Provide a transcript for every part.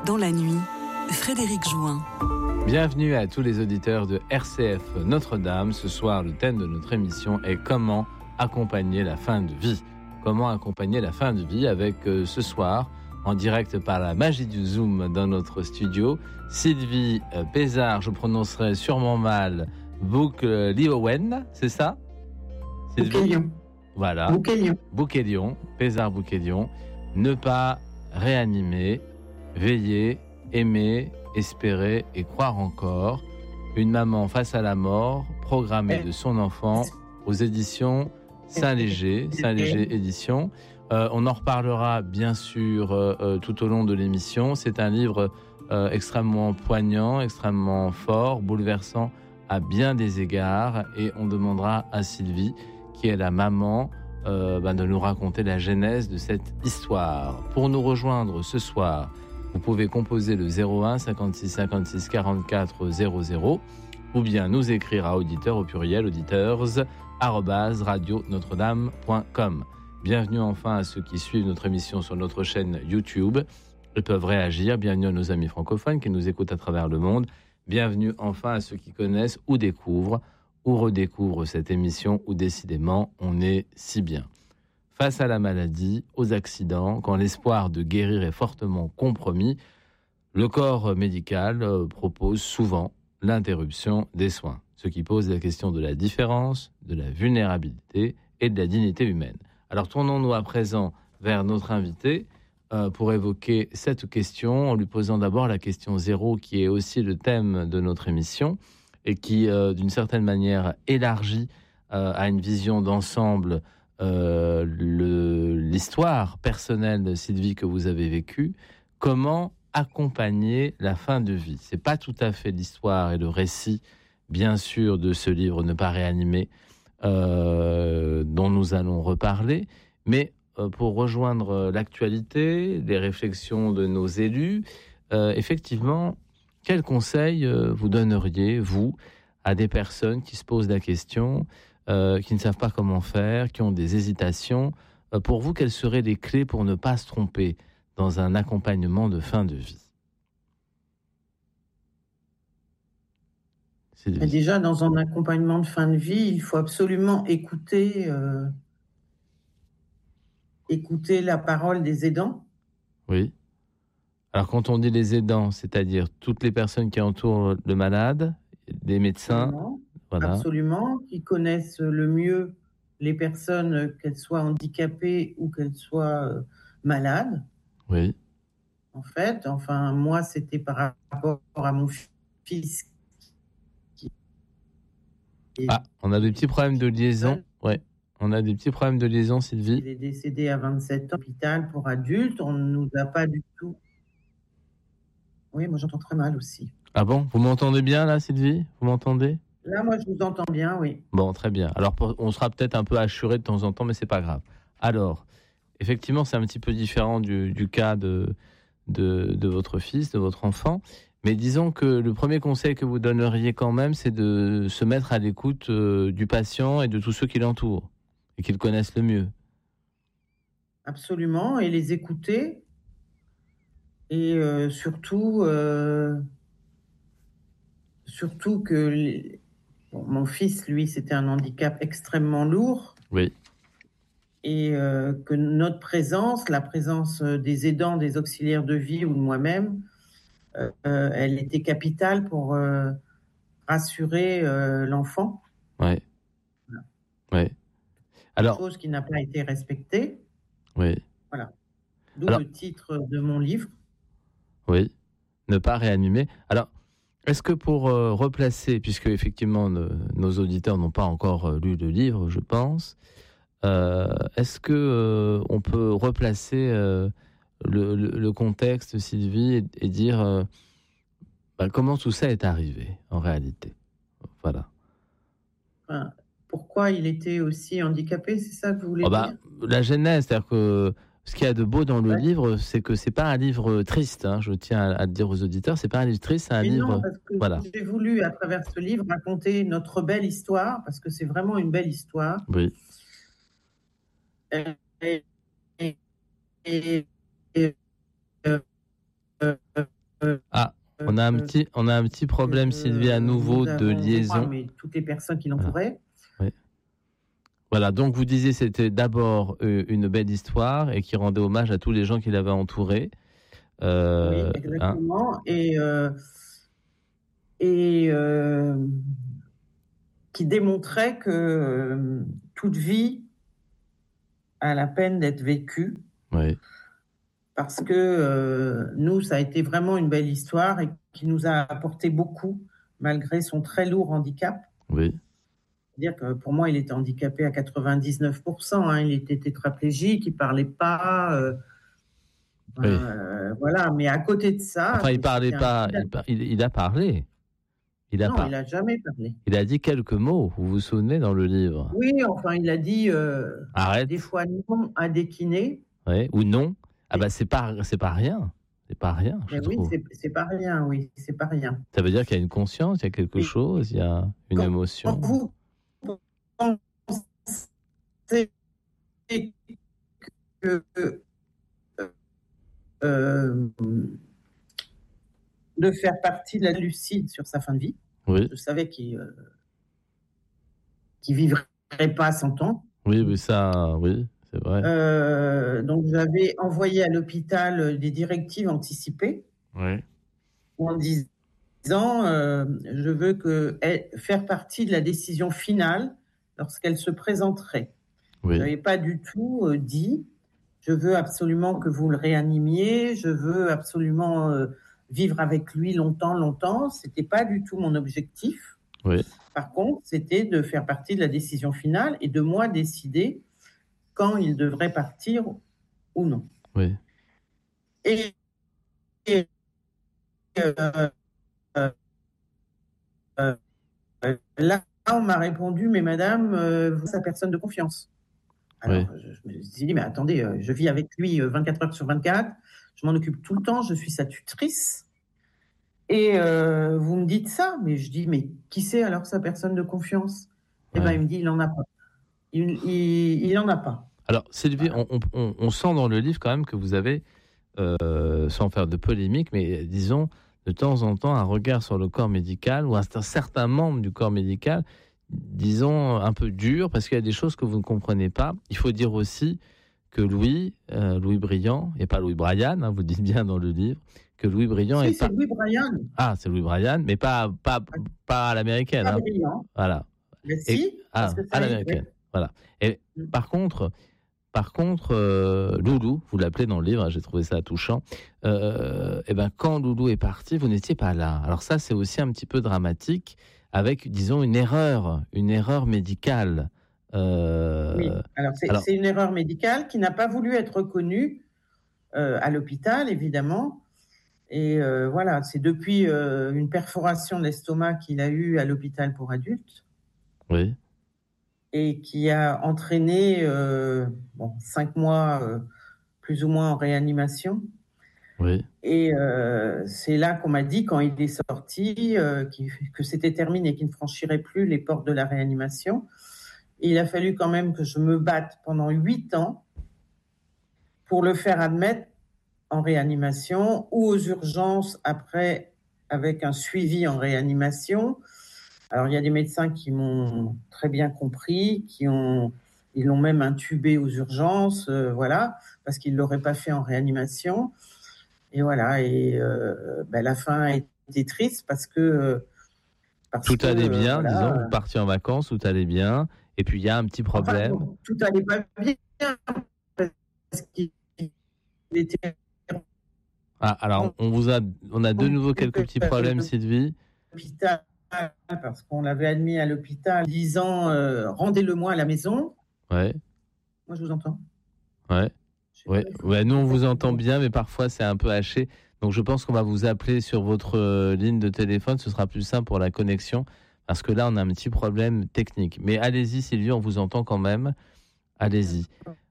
Dans la nuit, Frédéric Join. Bienvenue à tous les auditeurs de RCF Notre-Dame. Ce soir, le thème de notre émission est comment accompagner la fin de vie. Comment accompagner la fin de vie avec ce soir, en direct par la magie du Zoom dans notre studio, Sylvie Pézard, je prononcerai sûrement mal, Bouk-Liowen, c'est ça Bouquelion. Voilà. Bouquelion, Pézard Bouquelion. Ne pas réanimer, veiller, aimer, espérer et croire encore. Une maman face à la mort, programmée de son enfant aux éditions Saint-Léger éditions. On en reparlera bien sûr tout au long de l'émission. C'est un livre extrêmement poignant, extrêmement fort, bouleversant à bien des égards. Et on demandera à Sylvie, qui est la maman, de nous raconter la genèse de cette histoire. Pour nous rejoindre ce soir, vous pouvez composer le 01 56 56 44 00 ou bien nous écrire à auditeurs au pluriel auditeurs@radionotre-dame.com. Bienvenue enfin à ceux qui suivent notre émission sur notre chaîne YouTube. Ils peuvent réagir. Bienvenue à nos amis francophones qui nous écoutent à travers le monde. Bienvenue enfin à ceux qui connaissent ou découvrent ou redécouvrent cette émission où décidément on est si bien. Face à la maladie, aux accidents, quand l'espoir de guérir est fortement compromis, le corps médical propose souvent l'interruption des soins, ce qui pose la question de la différence, de la vulnérabilité et de la dignité humaine. Alors tournons-nous à présent vers notre invité pour évoquer cette question, en lui posant d'abord la question 0, qui est aussi le thème de notre émission, et qui, d'une certaine manière, élargit à une vision d'ensemble l'histoire personnelle de Sylvie que vous avez vécue. Comment accompagner la fin de vie? C'est pas tout à fait l'histoire et le récit, bien sûr, de ce livre Ne pas réanimer, dont nous allons reparler, mais pour rejoindre l'actualité, les réflexions de nos élus, effectivement, quels conseils vous donneriez, vous, à des personnes qui se posent la question, qui ne savent pas comment faire, qui ont des hésitations? Pour vous, quelles seraient les clés pour ne pas se tromper dans un accompagnement de fin de vie? Déjà, dans un accompagnement de fin de vie, il faut absolument écouter la parole des aidants. Oui. Alors, quand on dit les aidants, c'est-à-dire toutes les personnes qui entourent le malade, des médecins, Absolument, qui connaissent le mieux les personnes, qu'elles soient handicapées ou qu'elles soient malades. Oui. En fait, moi, c'était par rapport à mon fils. On a des petits problèmes de liaison. Ouais. On a des petits problèmes de liaison, Sylvie. Il est décédé à 27 ans, hôpital pour adultes. On ne nous a pas du tout... Oui, moi, j'entends très mal aussi. Ah bon? Vous m'entendez bien, là, Sylvie? Vous m'entendez? Là, moi, je vous entends bien, oui. Bon, très bien. Alors, on sera peut-être un peu assuré de temps en temps, mais c'est pas grave. Alors, effectivement, c'est un petit peu différent du cas de votre fils, de votre enfant. Mais disons que le premier conseil que vous donneriez quand même, c'est de se mettre à l'écoute du patient et de tous ceux qui l'entourent et qui le connaissent le mieux. Absolument, et les écouter. Et surtout que mon fils, lui, c'était un handicap extrêmement lourd. Oui. Et que notre présence, la présence des aidants, des auxiliaires de vie ou de moi-même, elle était capitale pour rassurer l'enfant. Oui. Voilà. Oui. Alors, chose qui n'a pas été respectée. Oui. Voilà. D'où le titre de mon livre. Oui. Ne pas réanimer. Alors, est-ce que pour replacer, puisque effectivement nos auditeurs n'ont pas encore lu le livre, je pense, est-ce que on peut replacer le contexte, Sylvie, et dire comment tout ça est arrivé en réalité? Voilà. Pourquoi il était aussi handicapé, c'est ça que vous voulez dire? La genèse, c'est-à-dire que ce qu'il y a de beau dans le livre, c'est que c'est pas un livre triste. Je tiens à le dire aux auditeurs, c'est pas un livre triste, c'est un livre. Non, parce que j'ai voulu à travers ce livre raconter notre belle histoire, parce que c'est vraiment une belle histoire. Oui. On a un petit problème, Sylvie, à nouveau de liaison. Mais toutes les personnes qui l'entouraient. Oui. Voilà, donc vous disiez c'était d'abord une belle histoire et qui rendait hommage à tous les gens qui l'avaient entouré. Oui, exactement. Et qui démontrait que toute vie a la peine d'être vécue. Oui. Parce que nous, ça a été vraiment une belle histoire et qui nous a apporté beaucoup, malgré son très lourd handicap. Oui. C'est-à-dire que pour moi, il était handicapé à 99%. Il était tétraplégique, il ne parlait pas. Oui. Voilà, mais à côté de ça... Enfin, il ne parlait pas, il a parlé. Il n'a jamais parlé. Il a dit quelques mots, vous vous souvenez, dans le livre? Oui, enfin, il a dit arrête. Des fois non à des kinés. Oui, ou non. Ah bah c'est pas rien. C'est pas rien, je trouve. C'est pas rien, oui, c'est pas rien. Ça veut dire qu'il y a une conscience, il y a quelque chose, il y a une émotion. Quand vous pensez que de faire partie de la lucide sur sa fin de vie, oui. Je savais qu'il vivrait pas à 100 ans. Oui, mais ça, oui. C'est vrai. Donc, j'avais envoyé à l'hôpital des directives anticipées en disant je veux faire partie de la décision finale lorsqu'elle se présenterait. Oui. Je n'avais pas du tout dit je veux absolument que vous le réanimiez, je veux absolument vivre avec lui longtemps. Ce n'était pas du tout mon objectif. Oui. Par contre, c'était de faire partie de la décision finale et de moi décider quand il devrait partir ou non. Oui. Et là, on m'a répondu, mais madame, vous êtes sa personne de confiance. Alors, je me suis dit, mais attendez, je vis avec lui 24 heures sur 24, je m'en occupe tout le temps, je suis sa tutrice. Et vous me dites ça, mais je dis, mais qui c'est alors sa personne de confiance? Eh bien, il me dit, il n'en a pas. Il n'en a pas. Alors, Sylvie, on sent dans le livre quand même que vous avez, sans faire de polémique, mais disons, de temps en temps, un regard sur le corps médical ou un certain membre du corps médical, disons, un peu dur, parce qu'il y a des choses que vous ne comprenez pas. Il faut dire aussi que Louis Briand, et pas Louis Brian, vous le dites bien dans le livre, que Louis Briand est pas... Louis Brian. Ah, c'est Louis Brian, mais pas à l'américaine. Pas Briand. Voilà. Mais si, à l'américaine. Voilà. Et par contre, Loulou, vous l'appelez dans le livre, j'ai trouvé ça touchant. Quand Loulou est parti, vous n'étiez pas là. Alors ça, c'est aussi un petit peu dramatique, avec, disons, une erreur médicale. Oui. Alors c'est une erreur médicale qui n'a pas voulu être reconnue à l'hôpital, évidemment. Et voilà, c'est depuis une perforation de l'estomac qu'il a eue à l'hôpital pour adultes. Oui. Et qui a entraîné 5 mois plus ou moins en réanimation. Oui. Et c'est là qu'on m'a dit, quand il est sorti, que c'était terminé, qu'il ne franchirait plus les portes de la réanimation. Et il a fallu quand même que je me batte pendant 8 ans pour le faire admettre en réanimation ou aux urgences après, avec un suivi en réanimation. Alors, il y a des médecins qui m'ont très bien compris, ils l'ont même intubé aux urgences, voilà, parce qu'ils ne l'auraient pas fait en réanimation. Et voilà, et la fin a été triste parce que... tout allait bien, disons, vous partiez en vacances, tout allait bien, et puis il y a un petit problème. Enfin, tout allait pas bien, parce qu'il était... Ah, alors, on a de nouveau quelques petits problèmes, Sylvie. Parce qu'on l'avait admis à l'hôpital disant rendez-le-moi à la maison. Ouais. Moi, je vous entends. Ouais. Nous, on vous entend bien, mais parfois, c'est un peu haché. Donc, je pense qu'on va vous appeler sur votre ligne de téléphone. Ce sera plus simple pour la connexion, parce que là, on a un petit problème technique. Mais allez-y, Sylvie, on vous entend quand même. Allez-y.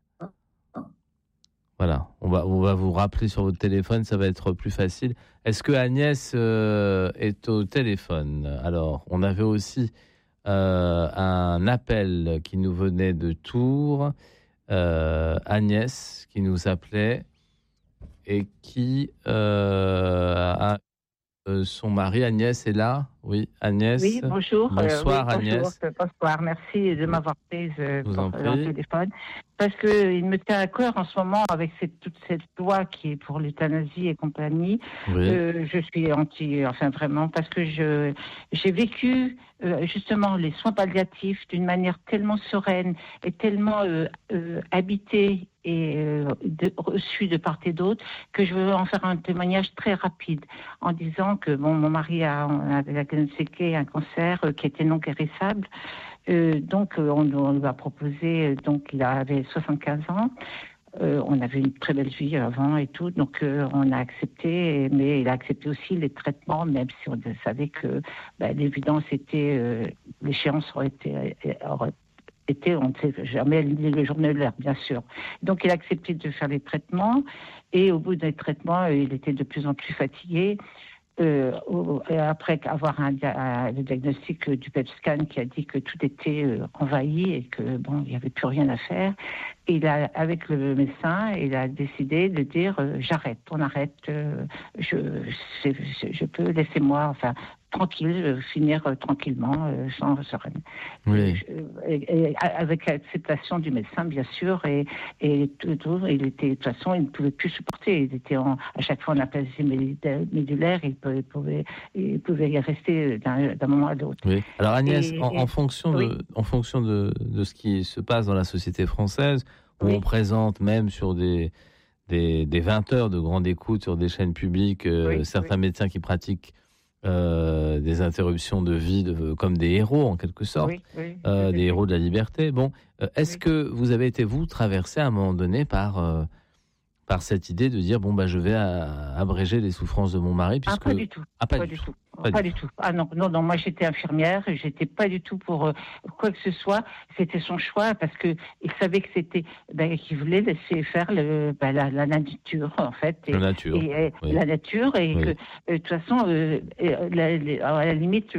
Voilà, on va vous rappeler sur votre téléphone, ça va être plus facile. Est-ce que Agnès est au téléphone? Alors, on avait aussi un appel qui nous venait de Tours. Agnès qui nous appelait. et qui a son mari. Agnès est là? Oui, Agnès. Oui, bonjour. Bonsoir, Oui, Agnès. bonsoir, merci de m'avoir prise vous en pour prie. le téléphone. Parce qu'il me tient à cœur en ce moment avec toute cette loi qui est pour l'euthanasie et compagnie. Oui. Je suis vraiment, parce que j'ai vécu justement les soins palliatifs d'une manière tellement sereine et tellement habitée et reçue de part et d'autre, que je veux en faire un témoignage très rapide en disant que mon mari a diagnostiqué un cancer qui était non guérissable. Donc on lui a proposé, donc il avait 75 ans. On avait une très belle vie avant et tout, donc on a accepté, mais il a accepté aussi les traitements, même si on savait que l'évidence était, l'échéance aurait été, on ne sait jamais le jour de l'heure, bien sûr. Donc il a accepté de faire les traitements, et au bout des traitements, il était de plus en plus fatigué. Après avoir le diagnostic du PET scan qui a dit que tout était envahi et que il n'y avait plus rien à faire, avec le médecin, il a décidé de dire j'arrête, on arrête, je peux, laissez-moi, tranquille, finir tranquillement, sans sereine. Oui. Et avec l'acceptation du médecin, bien sûr, et tout, il était, de toute façon, il ne pouvait plus supporter. Il était à chaque fois en aplasie médulaire, il pouvait y rester d'un moment à l'autre. Oui. Alors Agnès, en fonction de ce qui se passe dans la société française, où on présente même sur des 20 heures de grande écoute sur des chaînes publiques, certains médecins qui pratiquent des interruptions de vie comme des héros en quelque sorte, des héros de la liberté. Est-ce que vous avez été, vous, traversé à un moment donné par cette idée de dire je vais abréger les souffrances de mon mari, puisque... Pas du tout. Pas du tout. Ah non, moi j'étais infirmière, j'étais pas du tout pour quoi que ce soit. C'était son choix, parce que il savait que c'était qu'il voulait laisser faire la nature, en fait. La nature, et que de toute façon, à la limite,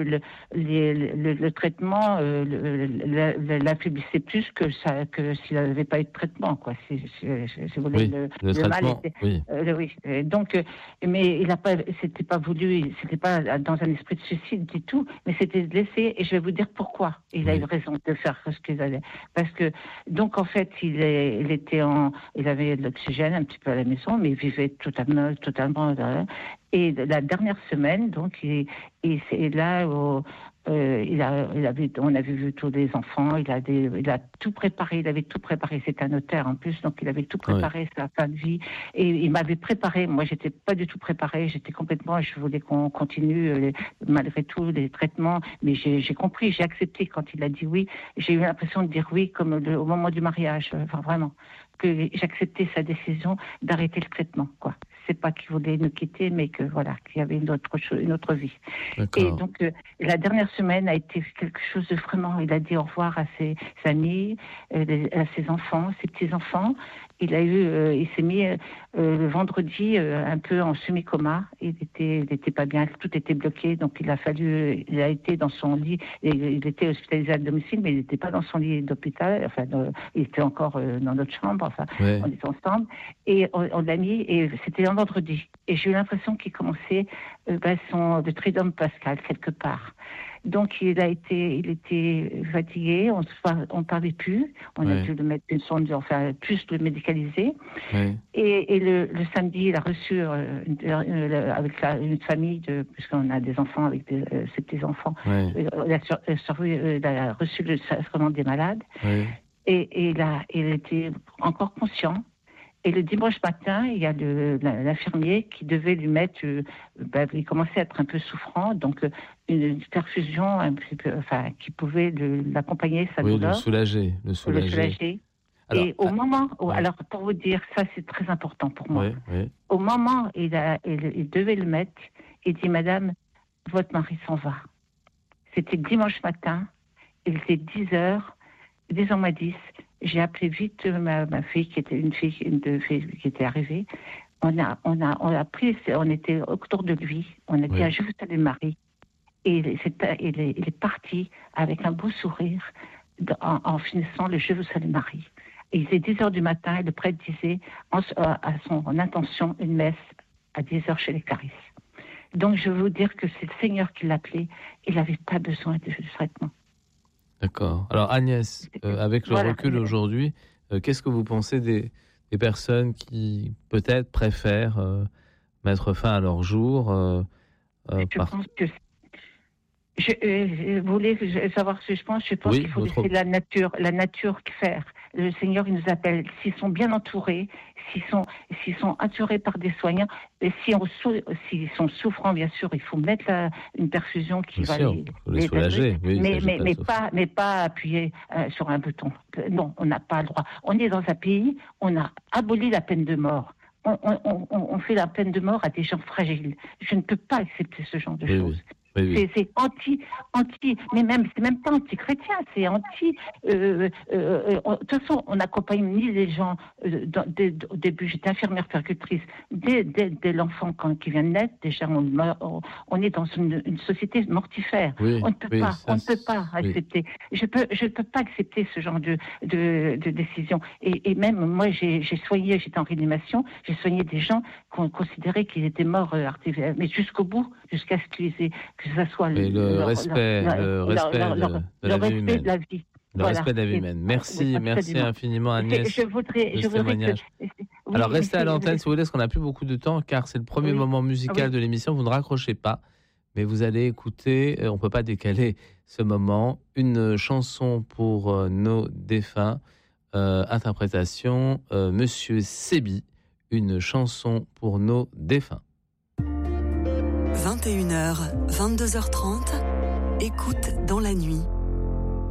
le traitement l'affaiblissait plus que s'il n'avait pas eu de traitement, quoi. Si vous voulez, le traitement, mal donc, mais il n'a pas, c'était pas voulu, c'était pas dans un esprit de suicide du tout, mais c'était de laisser, et je vais vous dire pourquoi il a eu raison de faire ce qu'il allait. Parce que, donc, en fait, il avait de l'oxygène un petit peu à la maison, mais il vivait totalement, et la dernière semaine, donc, c'est là où on avait vu tous les enfants, il a tout préparé, il avait tout préparé, c'est un notaire en plus, donc il avait tout préparé, sa fin de vie, et il m'avait préparé. Moi, j'étais pas du tout préparée, je voulais qu'on continue malgré tout les traitements, mais j'ai compris, j'ai accepté quand il a dit oui, j'ai eu l'impression de dire oui comme au moment du mariage, vraiment, que j'acceptais sa décision d'arrêter le traitement, quoi. C'est pas qu'il voulait nous quitter, mais qu'il y avait une autre vie. D'accord. Et donc, la dernière semaine a été quelque chose de vraiment... Il a dit au revoir à ses amis, à ses enfants, ses petits-enfants. Il s'est mis le vendredi un peu en semi-coma. Il était pas bien, tout était bloqué. Donc, il a été dans son lit. Il était hospitalisé à domicile, mais il n'était pas dans son lit d'hôpital. Il était encore dans notre chambre. On était ensemble. Et on l'a mis, et c'était un vendredi. Et j'ai eu l'impression qu'il commençait le triduum pascal, quelque part. Donc, il était fatigué, on parlait plus, on a dû le mettre une sonde, plus le médicaliser. Et le samedi, il a reçu avec une famille, puisqu'on a des enfants avec ses petits-enfants, il a reçu le sacrement des malades. Et il était encore conscient. Et le dimanche matin, il y a l'infirmier qui devait lui mettre, il commençait à être un peu souffrant, donc une perfusion un petit peu, qui pouvait l'accompagner, sa douleur. Le soulager. Alors, et au moment où, alors pour vous dire, ça c'est très important pour moi. Au moment où il devait le mettre, il dit: Madame, votre mari s'en va. C'était dimanche matin, il était 10h, 10h10. J'ai appelé vite ma fille, qui était une fille qui était arrivée. On a pris, on était autour de lui. On a dit: je vous salue Marie. Et il est parti avec un beau sourire en finissant le Je vous salue Marie. Et il était 10h du matin et le prêtre disait en intention une messe à 10h chez les Carisses. Donc je veux vous dire que c'est le Seigneur qui l'appelait. Il n'avait pas besoin de traitement. D'accord. Alors Agnès, avec le recul aujourd'hui, qu'est-ce que vous pensez des personnes qui peut-être préfèrent mettre fin à leur jour pense que vous voulez savoir ce que je pense? Je pense qu'il faut laisser la nature faire. Le Seigneur, il nous appelle. S'ils sont bien entourés, s'ils sont entourés par des soignants, et s'ils sont souffrants, bien sûr, il faut mettre une perfusion qui va les soulager. Mais pas appuyer sur un bouton. Non, on n'a pas le droit. On est dans un pays, on a aboli la peine de mort. On fait la peine de mort à des gens fragiles. Je ne peux pas accepter ce genre de choses. Oui. C'est anti, mais c'est même pas anti-chrétien, c'est anti. De toute façon, on n'accompagne ni les gens au début. J'étais infirmière puéricultrice dès l'enfant qui vient de naître. Déjà, on est dans une société mortifère. On ne peut pas accepter. Je peux pas accepter ce genre de décision. Et même moi, j'ai soigné. J'étais en réanimation. J'ai soigné des gens qu'on considérait qu'ils étaient morts artificiellement, mais jusqu'au bout, jusqu'à ce que ça soit le respect de la vie humaine. Le respect de la vie humaine. Merci infiniment Agnès. Je voudrais Alors restez à l'antenne si vous voulez, parce qu'on n'a plus beaucoup de temps, car c'est le premier moment musical de l'émission. Vous ne raccrochez pas, mais vous allez écouter, on ne peut pas décaler ce moment, une chanson pour nos défunts, interprétation Monsieur Sébi, une chanson pour nos défunts. 21h, 22h30, écoute dans la nuit.